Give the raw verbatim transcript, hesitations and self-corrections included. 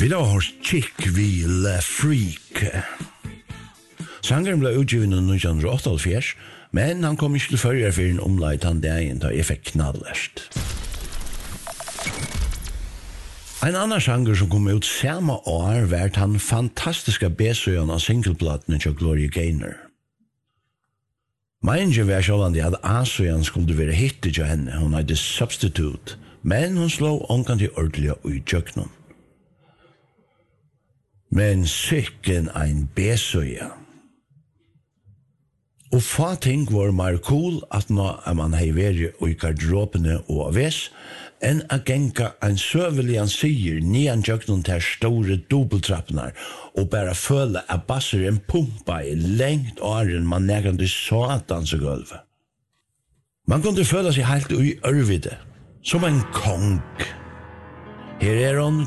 Vi da har Chick Will Freak. Sangeren ble utgiven i nitton åttaoghalvfjerds, men han kom ikke til førre for en omleit han dagen da jeg fikk knallest. En annan sanger som kom ut samme år var han fantastiska B-søen av singleplaten til Gloria Gaynor. Meningen var sjålande at A-søen skulle være hittet til henne, hun hadde Substitute, men hun slå omkant i ordelig og i tjøknen. Men sikken ein B-søya. Og få ting var mer cool at nå er man hei veri i gardropene og aves, enn a genka ein søvelig han sier nian tjøknen til store dobbeltrappene og bare føle at basseren pumpa i lengt åren man negrande satans og gulvet. Man kunne føle seg helt ui ørvide, som en kong. Her er hon